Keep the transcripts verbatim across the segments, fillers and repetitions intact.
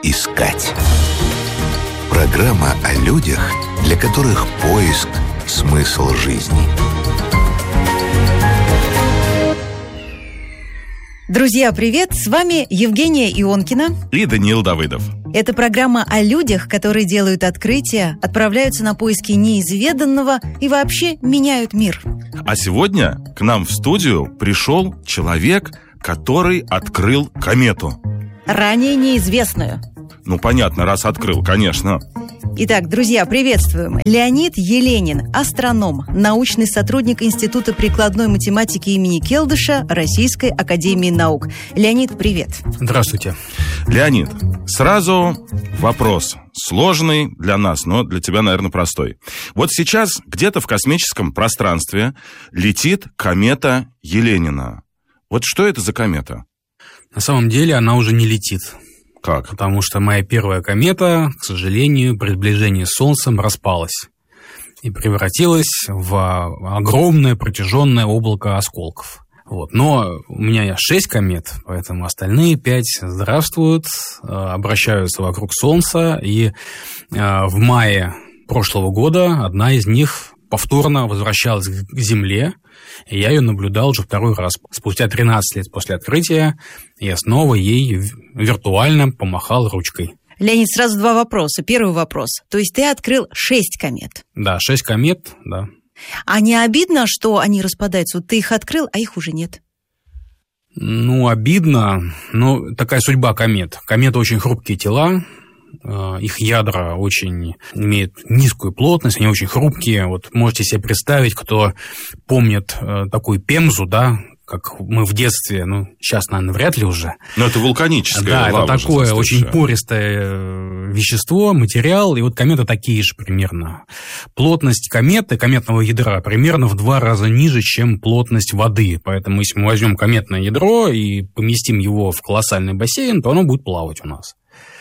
искать. Программа о людях, для которых поиск – смысл жизни. Друзья, привет! С вами Евгения Ионкина и Даниил Давыдов. Это программа о людях, которые делают открытия, отправляются на поиски неизведанного и вообще меняют мир. А сегодня к нам в студию пришел человек, который открыл комету. Ранее неизвестную. Ну, понятно, раз открыл, конечно. Итак, друзья, приветствуем. Леонид Еленин, астроном, научный сотрудник Института прикладной математики имени Келдыша Российской академии наук. Леонид, привет. Здравствуйте. Леонид, сразу вопрос. Сложный для нас, но для тебя, наверное, простой. Вот сейчас где-то в космическом пространстве летит комета Еленина. Вот что это за комета? На самом деле она уже не летит. Как? Потому что моя первая комета, к сожалению, при сближении с Солнцем распалась и превратилась в огромное протяженное облако осколков. Вот. Но у меня шесть комет, поэтому остальные пять здравствуют, обращаются вокруг Солнца, и в мае прошлого года одна из них повторно возвращалась к Земле, и я ее наблюдал уже второй раз. Спустя тринадцать лет после открытия я снова ей виртуально помахал ручкой. Леонид, сразу два вопроса. Первый вопрос. То есть ты открыл шесть комет? Да, шесть комет, да. А не обидно, что они распадаются? Вот ты их открыл, а их уже нет? Ну, обидно, но такая судьба комет. Кометы очень хрупкие тела. Их ядра очень имеют низкую плотность, они очень хрупкие. Вот можете себе представить, кто помнит такую пемзу, да, как мы в детстве, ну, сейчас, наверное, вряд ли уже. Но это вулканическое. Да, лава, это такое же, очень пористое вещество, материал, и вот кометы такие же примерно. Плотность кометы, кометного ядра, примерно в два раза ниже, чем плотность воды. Поэтому если мы возьмем кометное ядро и поместим его в колоссальный бассейн, то оно будет плавать у нас.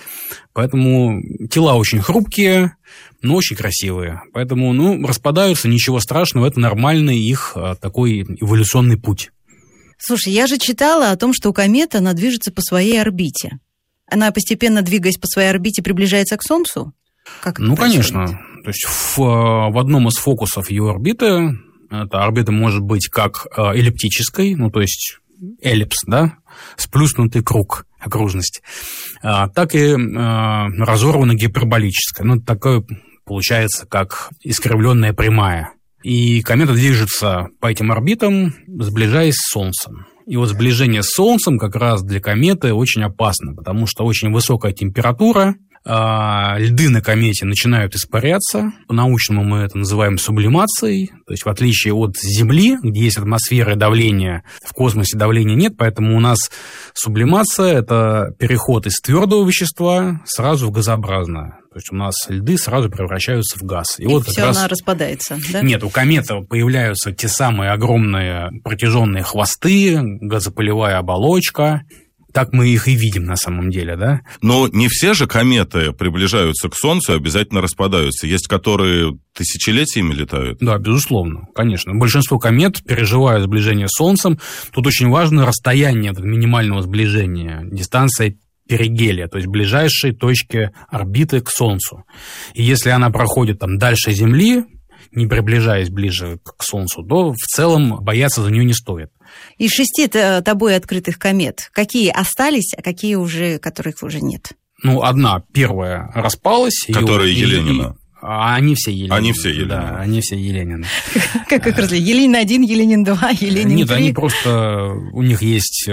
Поэтому тела очень хрупкие, но очень красивые. Поэтому, ну, распадаются, ничего страшного, это нормальный их такой эволюционный путь. Слушай, я же читала о том, что у кометы она движется по своей орбите. Она, постепенно двигаясь по своей орбите, приближается к Солнцу? Как это ну, происходит? конечно. То есть в, в одном из фокусов ее орбиты, эта орбита может быть как эллиптической, ну, то есть эллипс, да, сплюснутый круг, окружность, так и разорванно гиперболическая. Ну, такое получается, как искривленная прямая. И комета движется по этим орбитам, сближаясь с Солнцем. И вот сближение с Солнцем как раз для кометы очень опасно, потому что очень высокая температура, льды на комете начинают испаряться. По-научному мы это называем сублимацией. То есть в отличие от Земли, где есть атмосфера и давление, в космосе давления нет, поэтому у нас сублимация – это переход из твердого вещества сразу в газообразное. То есть у нас льды сразу превращаются в газ. И, и вот все раз... она распадается, да? Нет, у кометы появляются те самые огромные протяженные хвосты, газопылевая оболочка. Так мы их и видим на самом деле, да? Но не все же кометы приближаются к Солнцу и обязательно распадаются. Есть, которые тысячелетиями летают. Да, безусловно, конечно. Большинство комет переживают сближение с Солнцем. Тут очень важно расстояние от минимального сближения, дистанция перигелия, то есть ближайшей точки орбиты к Солнцу. И если она проходит там дальше Земли, не приближаясь ближе к Солнцу, то в целом бояться за нее не стоит. Из шести тобой открытых комет какие остались, а какие уже, которых уже нет? Ну, одна, первая, распалась. Которая ее, Еленина. И, а они все Еленины. Они все Еленины. Да, они все Еленины. Как их разделили? Еленин один, Еленин два, Еленин три? Нет, они просто... У них есть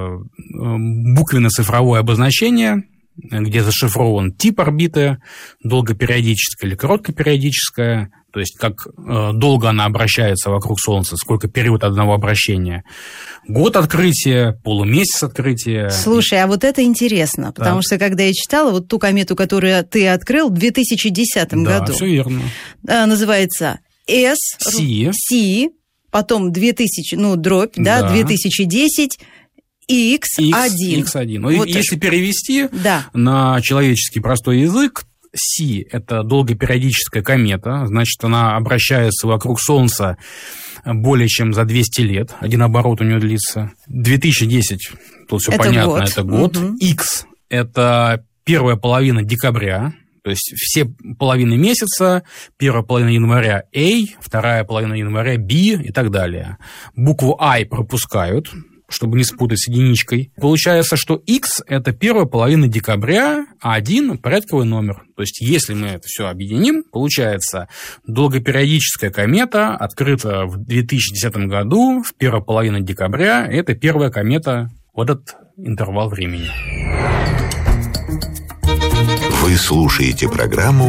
буквенно-цифровое обозначение, где зашифрован тип орбиты, долгопериодическая или короткопериодическая, то есть как э, долго она обращается вокруг Солнца, сколько период одного обращения. Год открытия, полумесяц открытия. Слушай, а вот это интересно, потому да. что когда я читала вот ту комету, которую ты открыл в две тысячи десятом да, году. Да, все верно. Называется S, Си, Си, потом две тысячи, ну, дробь, да, да две тысячи десять, икс один. икс один. Ну, вот если это. перевести да. на человеческий простой язык, Си – это долгопериодическая комета, значит, она обращается вокруг Солнца более чем за двести лет. Один оборот у нее длится. две тысячи десять, тут все это понятно, год. это год. Угу. X – это первая половина декабря, то есть все половины месяца, первая половина января A, вторая половина января B и так далее. Букву I пропускают, чтобы не спутать с единичкой. Получается, что X – это первая половина декабря, а один – порядковый номер. То есть, если мы это все объединим, получается, долгопериодическая комета открыта в две тысячи десятом году, в первой половине декабря. Это первая комета в этот интервал времени. Вы слушаете программу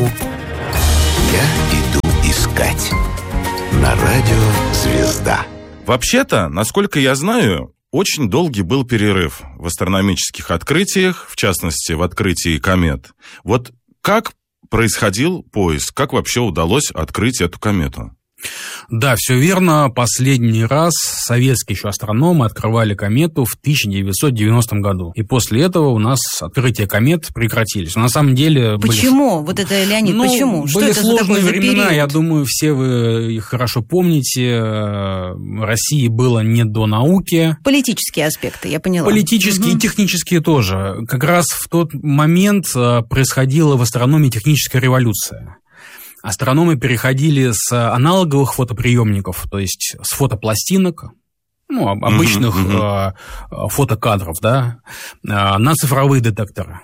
«Я иду искать» на радио «Звезда». Вообще-то, насколько я знаю, очень долгий был перерыв в астрономических открытиях, в частности, в открытии комет. Вот как происходил поиск, как вообще удалось открыть эту комету? Да, все верно. Последний раз советские еще астрономы открывали комету в тысяча девятьсот девяностом году. И после этого у нас открытия комет прекратились. Но на самом деле... Почему? Были... Вот это, Леонид, ну, почему? Что были это сложные за такой времена, период? Я думаю, все вы их хорошо помните. России было не до науки. Политические аспекты, я поняла. Политические угу. и технические тоже. Как раз в тот момент происходила в астрономии техническая революция. Астрономы переходили с аналоговых фотоприемников, то есть с фотопластинок, ну, обычных mm-hmm. э, фотокадров, да, э, на цифровые детекторы.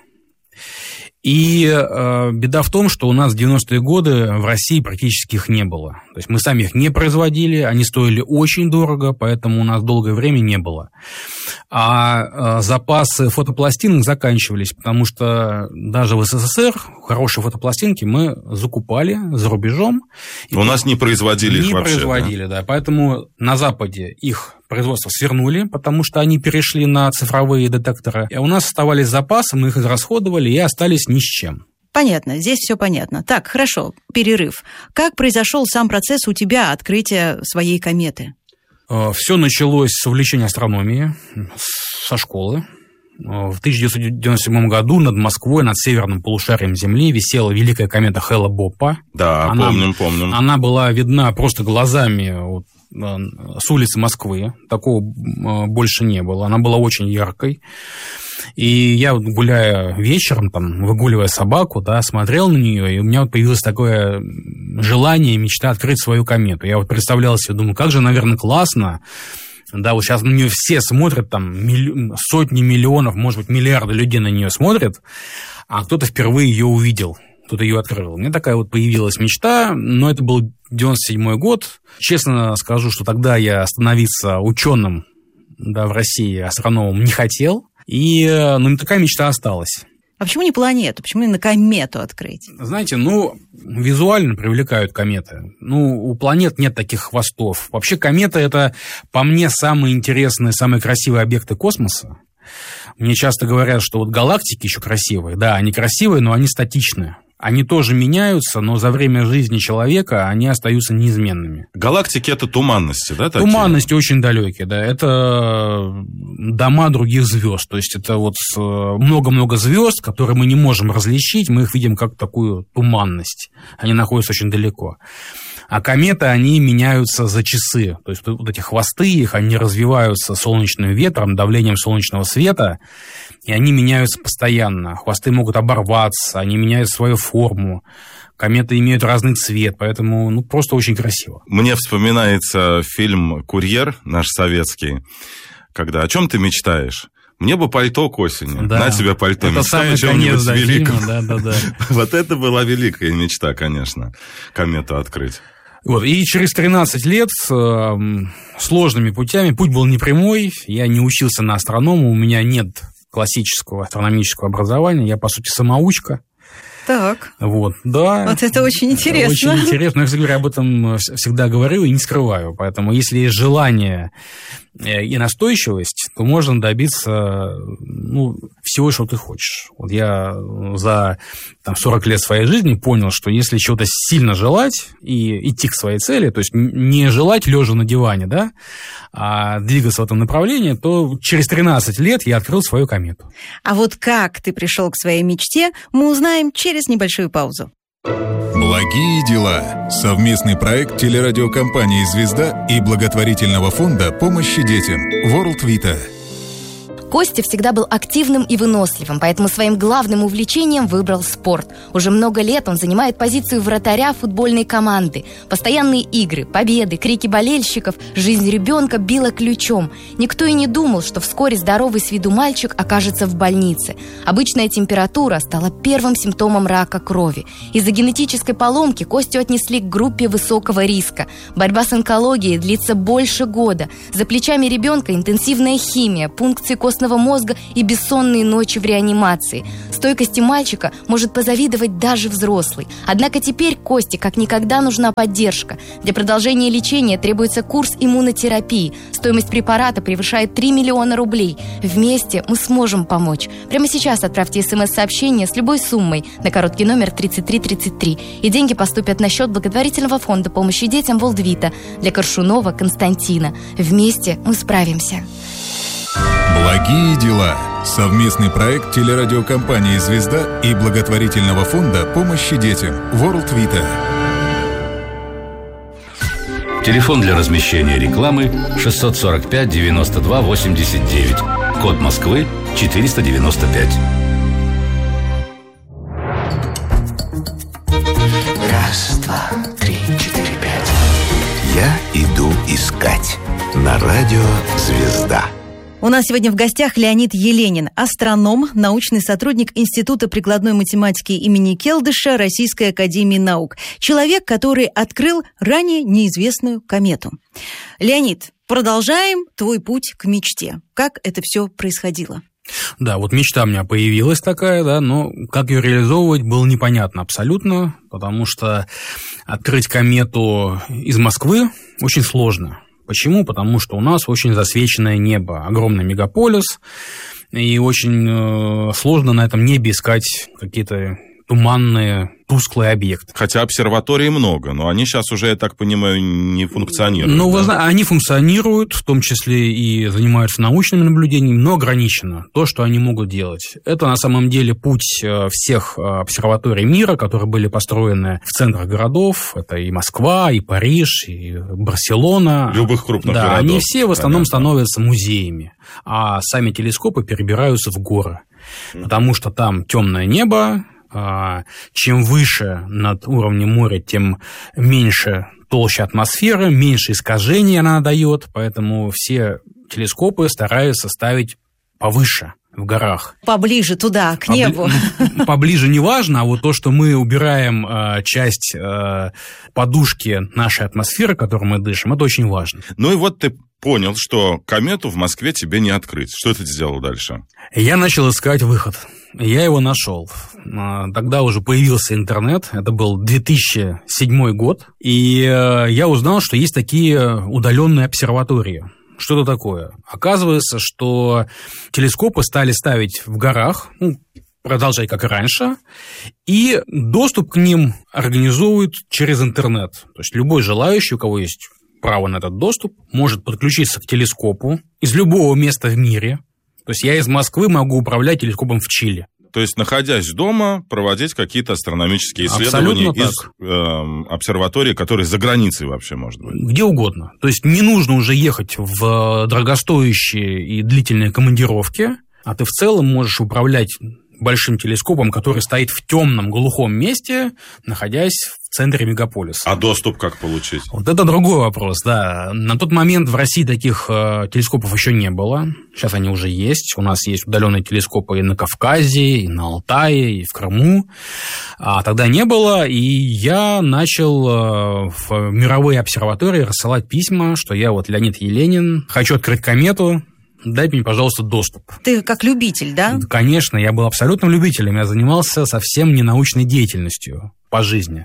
И э, беда в том, что у нас в девяностые годы в России практически их не было. То есть мы сами их не производили, они стоили очень дорого, поэтому у нас долгое время не было. А э, запасы фотопластинок заканчивались, потому что даже в СССР хорошие фотопластинки мы закупали за рубежом. У нас не производили их не вообще. Не производили, да? да. Поэтому на Западе их производство свернули, потому что они перешли на цифровые детекторы. И у нас оставались запасы, мы их израсходовали и остались ни с чем. Понятно, здесь все понятно. Так, хорошо, перерыв. Как произошел сам процесс у тебя открытия своей кометы? Все началось с увлечения астрономией, со школы. В тысяча девятьсот девяносто седьмом году над Москвой, над северным полушарием Земли висела великая комета Хелла-Боппа. Да, она, помним, помним. Она была видна просто глазами вот, с улицы Москвы. Такого больше не было. Она была очень яркой. И я, вот, гуляя вечером, там, выгуливая собаку, да, смотрел на нее, и у меня вот появилось такое желание, мечта открыть свою комету. Я вот представлял себе, думаю, как же, наверное, классно. Да, вот сейчас на нее все смотрят, там, милли... сотни миллионов, может быть, миллиарды людей на нее смотрят, а кто-то впервые ее увидел, кто-то ее открыл. У меня такая вот появилась мечта, но это был девяносто седьмой год. Честно скажу, что тогда я становиться ученым, да, в России, астрономом не хотел, и, ну, такая мечта осталась. А почему не планету? Почему именно комету открыть? Знаете, ну, визуально привлекают кометы. Ну, у планет нет таких хвостов. Вообще комета – это, по мне, самые интересные, самые красивые объекты космоса. Мне часто говорят, что вот галактики еще красивые. Да, они красивые, но они статичные. Они тоже меняются, но за время жизни человека они остаются неизменными. Галактики – это туманности, да? Такие? Туманности очень далекие, да. Это дома других звезд. То есть это вот много-много звезд, которые мы не можем различить, мы их видим как такую туманность. Они находятся очень далеко. А кометы, они меняются за часы. То есть вот эти хвосты их, они развиваются солнечным ветром, давлением солнечного света, и они меняются постоянно. Хвосты могут оборваться, они меняют свою форму. Кометы имеют разный цвет, поэтому, ну, просто очень красиво. Мне вспоминается фильм «Курьер», наш советский, когда «О чем ты мечтаешь?» Мне бы пальто к осени. Да. На тебе пальто. Это самый конец, да, фильма. Да, да, да. Вот это была великая мечта, конечно, комету открыть. Вот. И через тринадцать лет э, сложными путями, путь был непрямой, я не учился на астронома, у меня нет классического астрономического образования, я, по сути, самоучка. Так. Вот, да. Вот это очень интересно. Очень интересно. Я, кстати говоря, об этом всегда говорю и не скрываю. Поэтому, если есть желание и настойчивость, то можно добиться, ну, всего, что ты хочешь. Вот я за там, сорок лет своей жизни понял, что если чего-то сильно желать и идти к своей цели, то есть не желать лежа на диване, да, а двигаться в этом направлении, то через тринадцать лет я открыл свою комету. А вот как ты пришел к своей мечте, мы узнаем через небольшую паузу. Благие дела. Совместный проект телерадиокомпании «Звезда» и благотворительного фонда помощи детям World Vita. Костя всегда был активным и выносливым, поэтому своим главным увлечением выбрал спорт. Уже много лет он занимает позицию вратаря футбольной команды. Постоянные игры, победы, крики болельщиков, жизнь ребенка била ключом. Никто и не думал, что вскоре здоровый с виду мальчик окажется в больнице. Обычная температура стала первым симптомом рака крови. Из-за генетической поломки Костю отнесли к группе высокого риска. Борьба с онкологией длится больше года. За плечами ребенка интенсивная химия, пункции костного мозга и бессонные ночи в реанимации. Стойкости мальчика может позавидовать даже взрослый. Однако теперь Косте как никогда нужна поддержка. Для продолжения лечения требуется курс иммунотерапии. Стоимость препарата превышает три миллиона рублей. Вместе мы сможем помочь. Прямо сейчас отправьте смс-сообщение с любой суммой на короткий номер тридцать три тридцать три. И деньги поступят на счет благотворительного фонда помощи детям Волдвита для Коршунова Константина. Вместе мы справимся. Благие дела. Совместный проект телерадиокомпании «Звезда» и благотворительного фонда помощи детям World Vita. Телефон для размещения рекламы шестьсот сорок пять девяносто два восемьдесят девять. Код Москвы четыреста девяносто пять. Раз, два, три, четыре, пять. Я иду искать. На радио «Звезда». У нас сегодня в гостях Леонид Еленин, астроном, научный сотрудник Института прикладной математики имени Келдыша Российской академии наук. Человек, который открыл ранее неизвестную комету. Леонид, продолжаем твой путь к мечте. Как это все происходило? Да, вот мечта у меня появилась такая, да, но как ее реализовывать было непонятно абсолютно, потому что открыть комету из Москвы очень сложно. Почему? Потому что у нас очень засвеченное небо, огромный мегаполис, и очень э, сложно на этом небе искать какие-то туманные, тусклые объекты. Хотя обсерваторий много, но они сейчас уже, я так понимаю, не функционируют. Ну, да? вы знаете, они функционируют, в том числе и занимаются научными наблюдениями, но ограничено то, что они могут делать. Это на самом деле путь всех обсерваторий мира, которые были построены в центрах городов. Это и Москва, и Париж, и Барселона. Любых крупных да, городов. Они все в основном Понятно. становятся музеями, а сами телескопы перебираются в горы, mm. потому что там темное небо. Чем выше над уровнем моря, тем меньше толща атмосферы, меньше искажений она дает, поэтому все телескопы стараются ставить повыше в горах. Поближе туда, к Побли... небу. Поближе не важно, а вот то, что мы убираем э, часть э, подушки нашей атмосферы, которой мы дышим, это очень важно. Ну и вот ты понял, что комету в Москве тебе не открыть. Что ты сделал дальше? Я начал искать выход. Я его нашел. Тогда уже появился интернет, это был две тысячи седьмой год, и я узнал, что есть такие удаленные обсерватории. Что это такое? Оказывается, что телескопы стали ставить в горах, ну, продолжать как и раньше, и доступ к ним организуют через интернет. То есть любой желающий, у кого есть право на этот доступ, может подключиться к телескопу из любого места в мире. То есть я из Москвы могу управлять телескопом в Чили. То есть, находясь дома, проводить какие-то астрономические исследования Абсолютно из э, обсерватории, которые за границей вообще, может быть? Где угодно. То есть не нужно уже ехать в дорогостоящие и длительные командировки, а ты в целом можешь управлять большим телескопом, который стоит в темном, глухом месте, находясь в центре мегаполиса. А доступ как получить? Вот это другой вопрос, да. На тот момент в России таких э, телескопов еще не было. Сейчас они уже есть. У нас есть удаленные телескопы и на Кавказе, и на Алтае, и в Крыму. А тогда не было, и я начал э, в мировые обсерватории рассылать письма, что я вот Леонид Еленин, хочу открыть комету. Дай мне, пожалуйста, доступ. Ты как любитель, да? Конечно, я был абсолютным любителем. Я занимался совсем не научной деятельностью по жизни.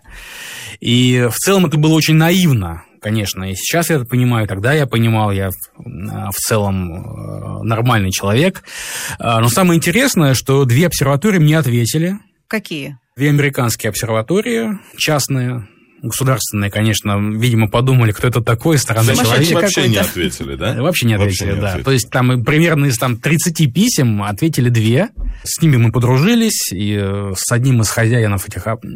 И в целом это было очень наивно, конечно. И сейчас я это понимаю, тогда я понимал, я в целом нормальный человек. Но самое интересное, что две обсерватории мне ответили. Какие? Две американские обсерватории, частные. Государственные, конечно, видимо, подумали, кто это такой, странный человек. Вообще какой-то. не ответили, да? Вообще не ответили, Вообще не да. ответили. То есть там примерно из там, тридцати писем ответили две. С ними мы подружились, и с одним из хозяинов этих, э,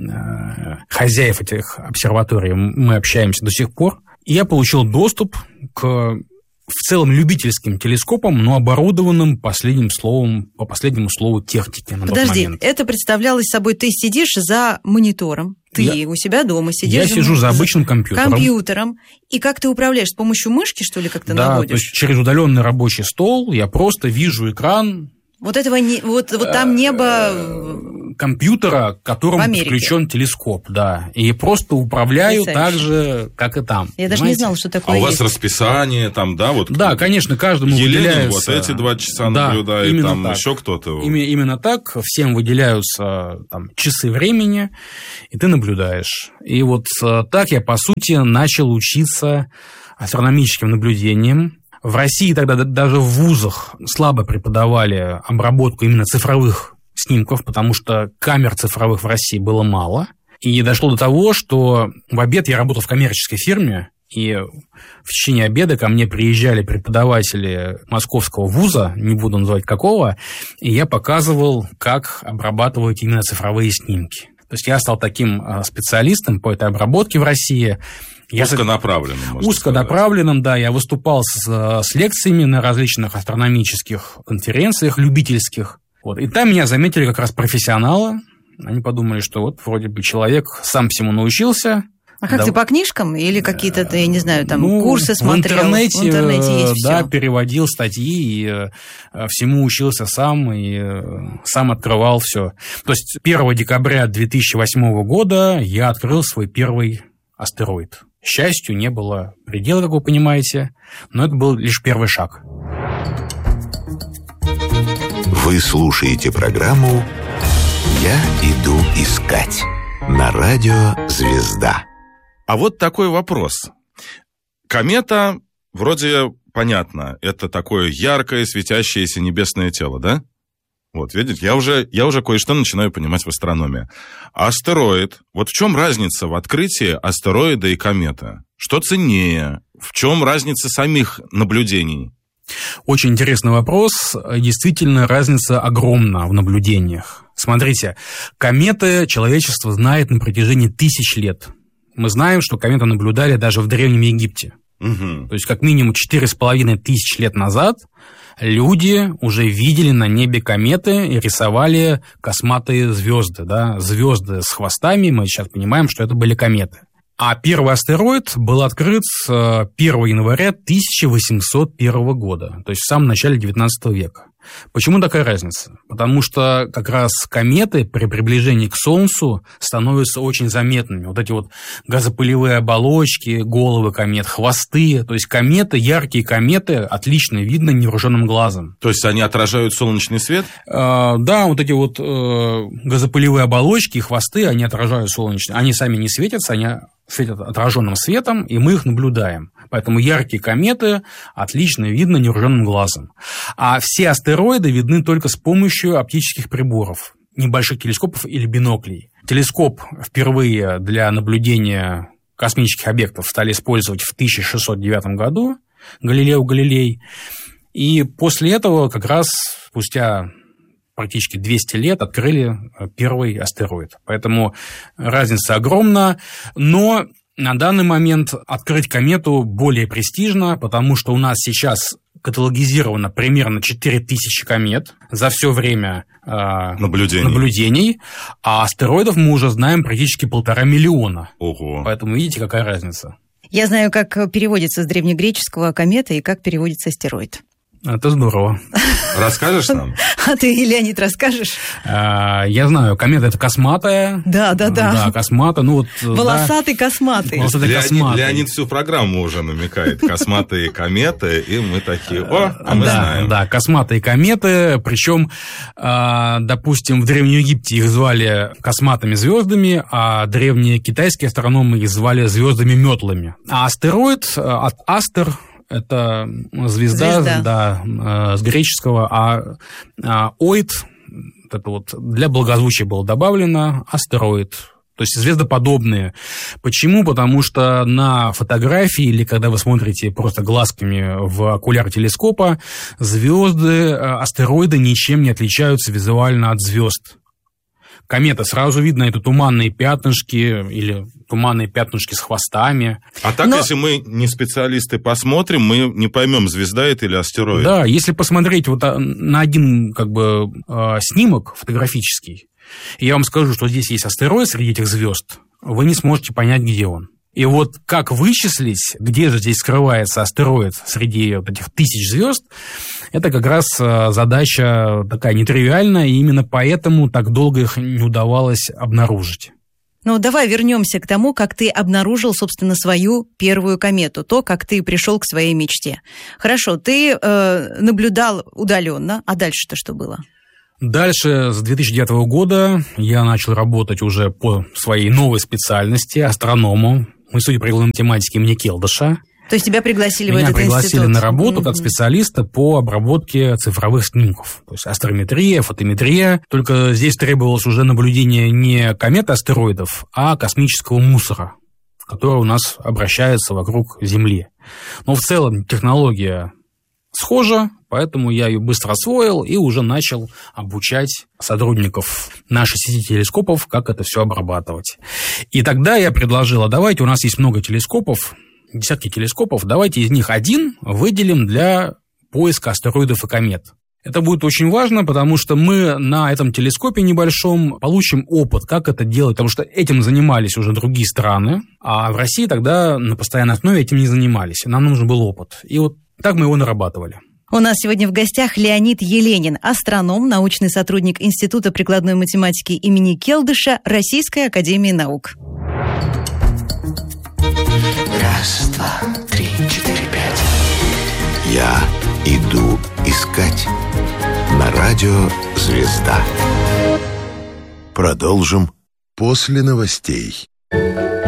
хозяев этих обсерваторий мы общаемся до сих пор. И я получил доступ к в целом любительским телескопом, но оборудованным последним словом, по последнему слову техники на Подожди, тот момент. это представлялось собой, ты сидишь за монитором, ты я, у себя дома сидишь. Я сижу за обычным компьютером. Компьютером. И как ты управляешь? С помощью мышки, что ли, как ты да, наводишь? То есть через удаленный рабочий стол я просто вижу экран. Вот этого не, вот, вот там небо... Компьютера, к которому подключен телескоп, да. И просто управляю так же, как и там. Я понимаете? Даже не знала, что такое А есть. у вас расписание там, да? Вот да, конечно, каждому Еленин выделяются... вот эти два часа да, наблюдает, там так. Еще кто-то... Именно, именно так. Всем выделяются там, часы времени, и ты наблюдаешь. И вот так я, по сути, начал учиться астрономическим наблюдениям. В России тогда даже в вузах слабо преподавали обработку именно цифровых снимков, потому что камер цифровых в России было мало. И дошло до того, что в обед я работал в коммерческой фирме, и в течение обеда ко мне приезжали преподаватели московского вуза, не буду называть какого, и я показывал, как обрабатывать именно цифровые снимки. То есть я стал таким специалистом по этой обработке в России. Узконаправленным, можно Узконаправленным, да. Я выступал с, с лекциями на различных астрономических конференциях, любительских. Вот. И там меня заметили как раз профессионала. Они подумали, что вот вроде бы человек сам всему научился. А как да. ты, по книжкам или какие-то, я не знаю, там ну, курсы смотрел? В интернете, в интернете есть да, всё. переводил статьи, и всему учился сам, и сам открывал все. То есть первого декабря две тысячи восьмого года я открыл свой первый астероид. К счастью, не было предела, как вы понимаете, но это был лишь первый шаг. Вы слушаете программу «Я иду искать» на радио «Звезда». А вот такой вопрос. Комета, вроде понятно, это такое яркое, светящееся небесное тело, да? Вот, видите, я уже, я уже кое-что начинаю понимать в астрономии. А астероид, вот в чем разница в открытии астероида и кометы? Что ценнее? В чем разница самих наблюдений? Очень интересный вопрос. Действительно, разница огромна в наблюдениях. Смотрите, кометы человечество знает на протяжении тысяч лет. Мы знаем, что кометы наблюдали даже в Древнем Египте. Угу. То есть, как минимум четыре с половиной тысяч лет назад люди уже видели на небе кометы и рисовали косматые звезды, да, звезды с хвостами. Мы сейчас понимаем, что это были кометы. А первый астероид был открыт первого января тысяча восемьсот первого года, то есть в самом начале девятнадцатого века. Почему такая разница? Потому что как раз кометы при приближении к Солнцу становятся очень заметными. Вот эти вот газопылевые оболочки, головы комет, хвосты. То есть кометы, яркие кометы отлично видно невооруженным глазом. То есть они отражают солнечный свет? А, да, вот эти вот э, газопылевые оболочки, хвосты, они отражают солнечный. Они сами не светятся, они светят отраженным светом, и мы их наблюдаем. Поэтому яркие кометы отлично видно невооруженным глазом. А все астероиды видны только с помощью оптических приборов, небольших телескопов или биноклей. Телескоп впервые для наблюдения космических объектов стали использовать в тысяча шестьсот девятом году, Галилео Галилей. И после этого как раз спустя практически двести лет открыли первый астероид. Поэтому разница огромна, но на данный момент открыть комету более престижно, потому что у нас сейчас каталогизировано примерно четыре тысячи комет за все время э, наблюдений. наблюдений, а астероидов мы уже знаем практически полтора миллиона. Ого. Поэтому видите, какая разница. Я знаю, как переводится с древнегреческого комета и как переводится астероид. Это здорово. Расскажешь нам? А ты, Леонид, расскажешь? Я знаю, комета – это косматая. Да, да, да. Да, косматая. Ну, вот, волосатый, да. косматый. Волосатый, Леонид, косматый. Леонид всю программу уже намекает. Косматые кометы, и мы такие, о, а мы да, знаем. Да, косматые кометы. Причем, допустим, в Древнем Египте их звали косматыми звездами, а древние китайские астрономы их звали звездами-метлами. А астероид от астер – это звезда, звезда. Да, с греческого, а, а оид, это вот для благозвучия было добавлено, астероид, то есть звездоподобные. Почему? Потому что на фотографии или когда вы смотрите просто глазками в окуляр телескопа, звезды, астероиды ничем не отличаются визуально от звезд. комета, сразу видно это туманные пятнышки или туманные пятнышки с хвостами. А так, Но... если мы не специалисты посмотрим, мы не поймем, звезда это или астероид. Да, если посмотреть вот на один как бы снимок фотографический, и я вам скажу, что здесь есть астероид среди этих звезд, вы не сможете понять, где он. И вот как вычислить, где же здесь скрывается астероид среди вот этих тысяч звезд, это как раз задача такая нетривиальная, и именно поэтому так долго их не удавалось обнаружить. Ну, давай вернемся к тому, как ты обнаружил, собственно, свою первую комету, то, как ты пришел к своей мечте. Хорошо, ты э, наблюдал удаленно, а дальше-то что было? Дальше, с две тысячи девятого года, я начал работать уже по своей новой специальности, астроному. Мы, судя по прикладной математике имени Келдыша. То есть тебя пригласили Меня в этот пригласили институт? на работу Mm-hmm. как специалиста по обработке цифровых снимков. То есть астрометрия, фотометрия. Только здесь требовалось уже наблюдение не комет астероидов, а космического мусора, который у нас обращается вокруг Земли. Но в целом технология схожа, поэтому я ее быстро освоил и уже начал обучать сотрудников нашей сети телескопов, как это все обрабатывать. И тогда я предложил, а давайте, у нас есть много телескопов, десятки телескопов, давайте из них один выделим для поиска астероидов и комет. Это будет очень важно, потому что мы на этом телескопе небольшом получим опыт, как это делать, потому что этим занимались уже другие страны, а в России тогда на постоянной основе этим не занимались, нам нужен был опыт. И вот так мы его нарабатывали. У нас сегодня в гостях Леонид Еленин, астроном, научный сотрудник Института прикладной математики имени Келдыша Российской академии наук. Раз, два, три, четыре, пять. Я иду искать. На радио «Звезда». Продолжим после новостей.